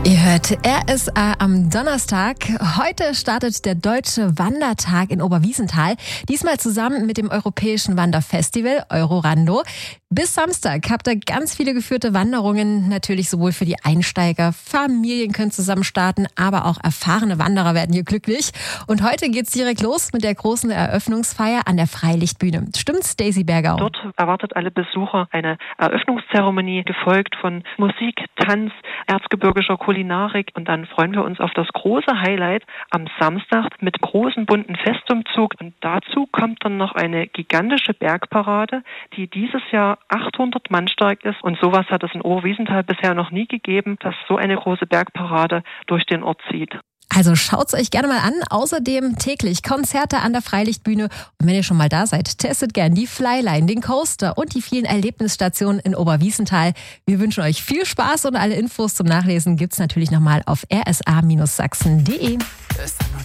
Ihr hört RSA am Donnerstag. Heute startet der Deutsche Wandertag in Oberwiesenthal. Diesmal zusammen mit dem Europäischen Wanderfestival Eurorando. Bis Samstag habt ihr ganz viele geführte Wanderungen. Natürlich sowohl für die Einsteiger, Familien können zusammen starten, aber auch erfahrene Wanderer werden hier glücklich. Und heute geht's direkt los mit der großen Eröffnungsfeier an der Freilichtbühne. Stimmt's, Daisy Bergau? Dort erwartet alle Besucher eine Eröffnungszeremonie, gefolgt von Musik, Tanz, erzgebirgischer Kulinarik. Und dann freuen wir uns auf das große Highlight am Samstag mit großen bunten Festumzug. Und dazu kommt dann noch eine gigantische Bergparade, die dieses Jahr 800 Mann stark ist. Und sowas hat es in Oberwiesenthal bisher noch nie gegeben, dass so eine große Bergparade durch den Ort zieht. Also schaut's euch gerne mal an. Außerdem täglich Konzerte an der Freilichtbühne. Und wenn ihr schon mal da seid, testet gern die Flyline, den Coaster und die vielen Erlebnisstationen in Oberwiesenthal. Wir wünschen euch viel Spaß und alle Infos zum Nachlesen gibt's natürlich nochmal auf rsa-sachsen.de.